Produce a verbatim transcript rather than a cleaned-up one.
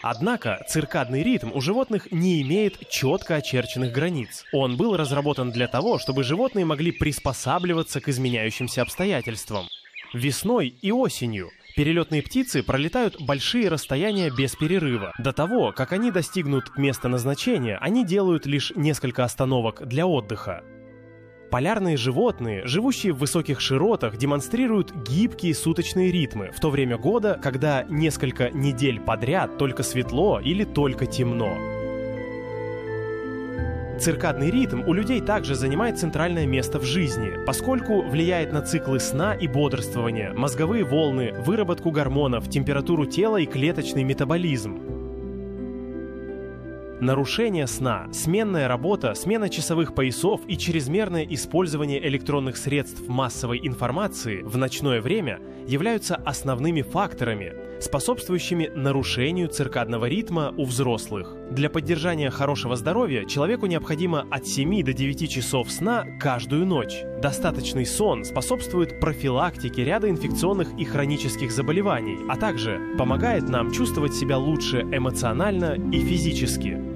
Однако циркадный ритм у животных не имеет четко очерченных границ. Он был разработан для того, чтобы животные могли приспосабливаться к изменяющимся обстоятельствам. Весной и осенью перелетные птицы пролетают большие расстояния без перерыва. До того, как они достигнут места назначения, они делают лишь несколько остановок для отдыха. Полярные животные, живущие в высоких широтах, демонстрируют гибкие суточные ритмы в то время года, когда несколько недель подряд только светло или только темно. Циркадный ритм у людей также занимает центральное место в жизни, поскольку влияет на циклы сна и бодрствования, мозговые волны, выработку гормонов, температуру тела и клеточный метаболизм. Нарушение сна, сменная работа, смена часовых поясов и чрезмерное использование электронных средств массовой информации в ночное время являются основными факторами, способствующими нарушению циркадного ритма у взрослых. Для поддержания хорошего здоровья человеку необходимо от семи до девяти часов сна каждую ночь. Достаточный сон способствует профилактике ряда инфекционных и хронических заболеваний, а также помогает нам чувствовать себя лучше эмоционально и физически.